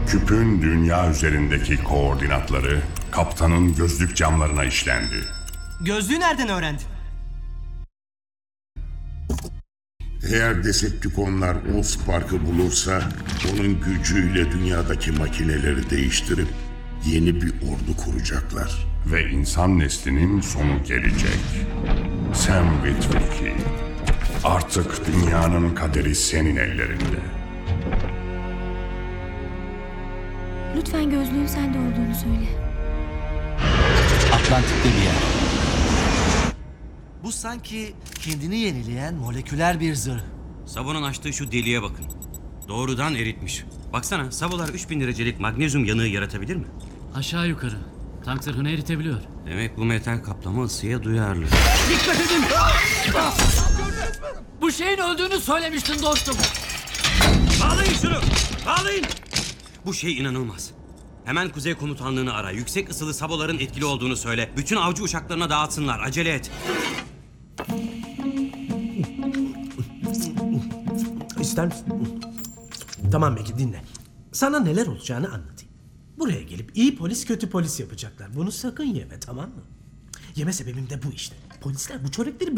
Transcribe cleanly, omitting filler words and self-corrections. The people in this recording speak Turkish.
Küpün dünya üzerindeki koordinatları kaptanın gözlük camlarına işlendi. Gözlüğü nereden öğrendin? Eğer Decepticonlar Allspark'ı bulursa onun gücüyle dünyadaki makineleri değiştirip yeni bir ordu kuracaklar. Ve insan neslinin sonu gelecek. Sam Witwicky, artık dünyanın kaderi senin ellerinde. Lütfen gözlüğün sende olduğunu söyle. Atlantik'te bir yer. Bu sanki kendini yenileyen moleküler bir zırh. Savo'nun açtığı şu deliğe bakın. Doğrudan eritmiş. Baksana, Savo'lar 3000 derecelik magnezyum yanığı yaratabilir mi? Aşağı yukarı. Tank zırhını eritebiliyor. Demek bu metal kaplama ısıya duyarlı. Dikkat edin! Bu şeyin öldüğünü söylemiştin dostum. Bağlayın şunu! Bağlayın! Bu şey inanılmaz. Hemen Kuzey Komutanlığı'nı ara. Yüksek ısılı Savo'ların etkili olduğunu söyle. Bütün avcı uçaklarına dağıtsınlar. Acele et. İster misin? Tamam peki dinle. Sana neler olacağını anlatayım. Buraya gelip iyi polis kötü polis yapacaklar. Bunu sakın yeme, tamam mı? Yeme sebebim de bu işte. Polisler bu çörekleri